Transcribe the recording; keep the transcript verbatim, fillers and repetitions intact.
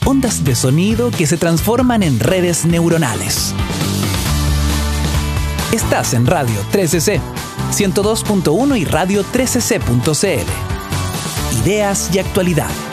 ondas de sonido que se transforman en redes neuronales. Estás en Radio trece ce, ciento dos punto uno y radio trece ce punto ce ele. Ideas y actualidad.